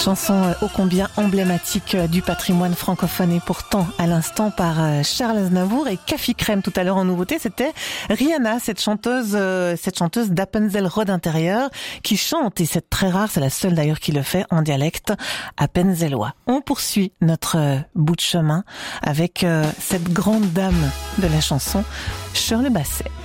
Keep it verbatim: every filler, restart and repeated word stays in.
Chanson ô combien emblématique du patrimoine francophone et pourtant à l'instant par Charles Aznavour et Café Crème tout à l'heure en nouveauté, c'était Rihanna, cette chanteuse, cette chanteuse d'Appenzell Rhodes intérieur qui chante, et c'est très rare, c'est la seule d'ailleurs qui le fait en dialecte appenzellois. On poursuit notre bout de chemin avec cette grande dame de la chanson, Shirley Bassey.